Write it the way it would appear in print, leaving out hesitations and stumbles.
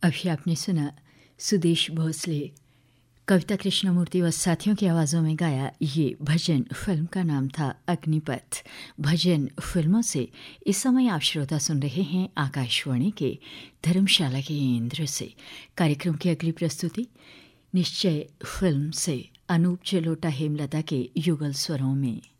अभी आपने सुना सुदेश भोसले, कविता कृष्णमूर्ति व साथियों की आवाज़ों में गाया ये भजन। फिल्म का नाम था अग्निपथ। भजन फिल्मों से इस समय आप श्रोता सुन रहे हैं आकाशवाणी के धर्मशाला के केंद्र से। कार्यक्रम की अगली प्रस्तुति निश्चय फिल्म से अनूप जलोटा हेमलता के युगल स्वरों में।